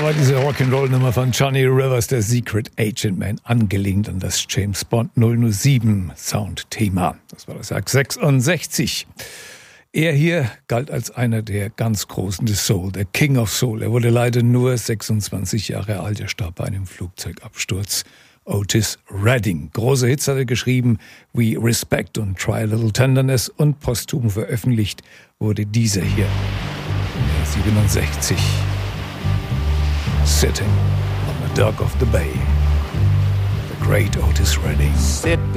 war diese Rock'n'Roll-Nummer von Johnny Rivers, der Secret Agent Man, angelehnt an das James Bond 007 Soundthema. Das war das Jahr 66. Er hier galt als einer der ganz Großen des Soul, der King of Soul. Er wurde leider nur 26 Jahre alt, er starb bei einem Flugzeugabsturz. Otis Redding. Große Hits hat er geschrieben, We Respect und Try a Little Tenderness, und posthum veröffentlicht wurde dieser hier im Jahr 67. Sitting on the Dock of the Bay. The great Otis Redding. Sitting